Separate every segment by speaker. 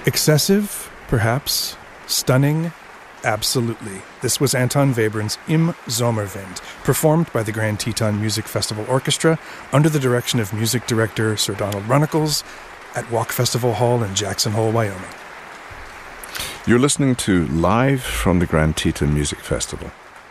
Speaker 1: Excessive, perhaps. Stunning, absolutely. This was Anton Webern's Im Sommerwind, performed by the Grand Teton Music Festival Orchestra under the direction of music director Sir Donald Runnicles at Walk Festival Hall in Jackson Hole, Wyoming.
Speaker 2: You're listening to Live from the Grand Teton Music Festival.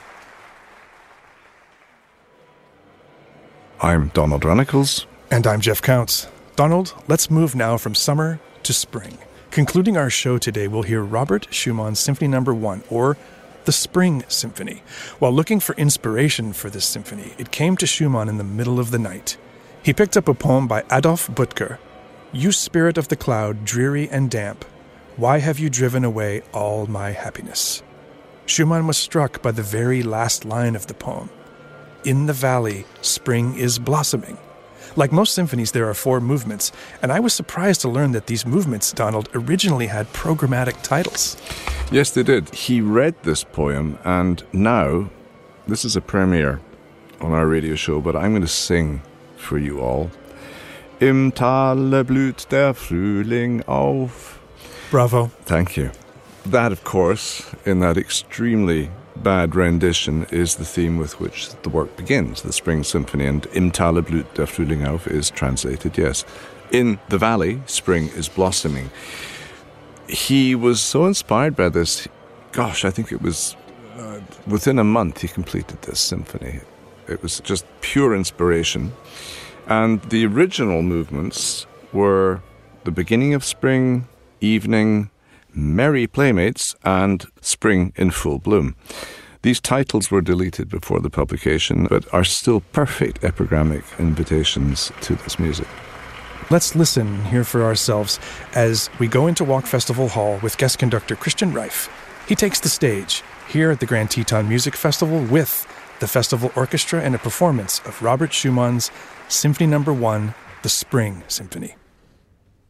Speaker 2: I'm Donald Runnicles.
Speaker 1: And I'm Jeff Counts. Donald, let's move now from summer to spring. Concluding our show today, we'll hear Robert Schumann's Symphony No. 1, or the Spring Symphony. While looking for inspiration for this symphony, it came to Schumann in the middle of the night. He picked up a poem by Adolf Butker. You spirit of the cloud, dreary and damp, why have you driven away all my happiness? Schumann was struck by the very last line of the poem. In the valley, spring is blossoming. Like most symphonies, there are 4 movements, and I was surprised to learn that these movements, Donald, originally had programmatic titles.
Speaker 2: Yes, they did. He read this poem, and now, this is a premiere on our radio show, but I'm going to sing for you all. Im Tale blüht der Frühling auf.
Speaker 1: Bravo.
Speaker 2: Thank you. That, of course, in that extremely bad rendition, is the theme with which the work begins, the Spring Symphony, and Im Tale blüht der Frühling auf is translated, yes. In the valley, spring is blossoming. He was so inspired by this, gosh, I think it was within a month he completed this symphony. It was just pure inspiration. And the original movements were the beginning of spring, evening, Merry Playmates, and Spring in Full Bloom. These titles were deleted before the publication, but are still perfect epigrammic invitations to this music.
Speaker 1: Let's listen and hear for ourselves as we go into Walk Festival Hall with guest conductor Christian Reif. He takes the stage here at the Grand Teton Music Festival with the festival orchestra and a performance of Robert Schumann's Symphony No. 1, the Spring Symphony.